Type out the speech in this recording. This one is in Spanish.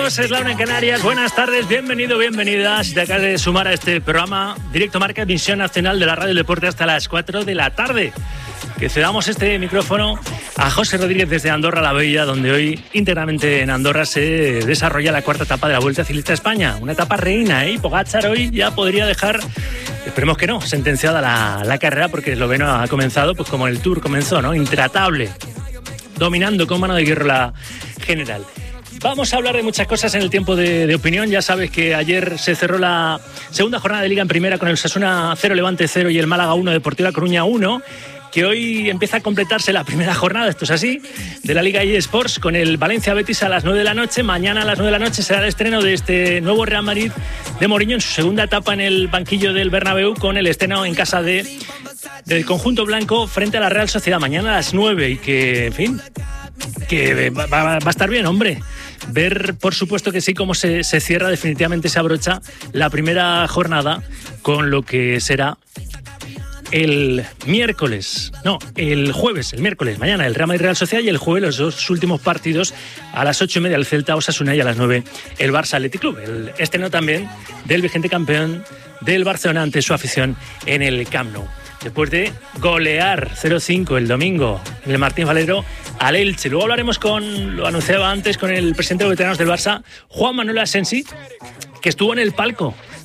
2, es la 1 en Canarias. Buenas tardes, bienvenido, bienvenida. Si te acabas de sumar a este programa, Directo Marca, emisión nacional de la Radio del Deporte hasta las 4 de la tarde. Que cedamos este micrófono a José Rodríguez desde Andorra la Bella, donde hoy íntegramente en Andorra se desarrolla la cuarta etapa de la Vuelta Ciclista a España. Una etapa reina, ¿eh? Pogačar hoy ya podría dejar, esperemos que no, sentenciada la carrera, porque el esloveno ha comenzado pues como el Tour comenzó, ¿no? Intratable, dominando con mano de hierro la general. Vamos a hablar de muchas cosas en el tiempo de opinión. Ya sabes que ayer se cerró la segunda jornada de Liga en Primera con el Osasuna 0, Levante 0 y el Málaga 1, Deportiva Coruña 1. Que hoy empieza a completarse la primera jornada, esto es así, de la Liga eSports con el Valencia-Betis a las 9 de la noche. Mañana a las 9 de la noche será el estreno de este nuevo Real Madrid de Mourinho en su segunda etapa en el banquillo del Bernabéu, con el estreno en casa del conjunto blanco frente a la Real Sociedad mañana a las 9 y que, en fin, que va a estar bien, hombre. Ver, por supuesto que sí, cómo se cierra definitivamente, se abrocha la primera jornada con lo que será el miércoles, mañana el Real Madrid Real Sociedad, y el jueves los dos últimos partidos a las 8:30 el Celta Osasuna y a las 9 el Barça Athletic Club. El estreno también del vigente campeón del Barcelona ante su afición en el Camp Nou. Después de golear 0-5 el domingo en el Martín Valero al Elche. Luego hablaremos lo anunciaba antes, con el presidente de los veteranos del Barça, Juan Manuel Asensi, que estuvo en el palco